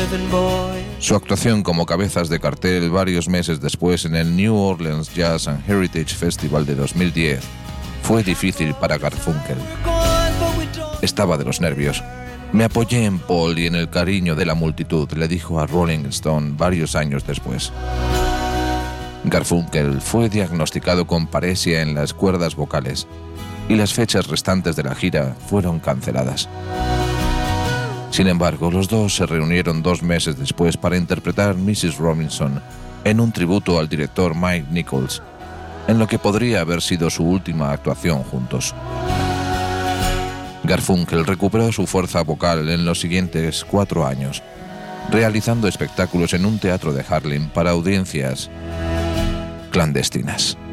Su actuación como cabezas de cartel varios meses después en el New Orleans Jazz and Heritage Festival de 2010 fue difícil para Garfunkel. Estaba de los nervios. Me apoyé en Paul y en el cariño de la multitud, le dijo a Rolling Stone varios años después. Garfunkel fue diagnosticado con paresia en las cuerdas vocales y las fechas restantes de la gira fueron canceladas. Sin embargo, los dos se reunieron 2 meses después para interpretar Mrs. Robinson en un tributo al director Mike Nichols, en lo que podría haber sido su última actuación juntos. Garfunkel recuperó su fuerza vocal en los siguientes 4 años, realizando espectáculos en un teatro de Harlem para audiencias clandestinas.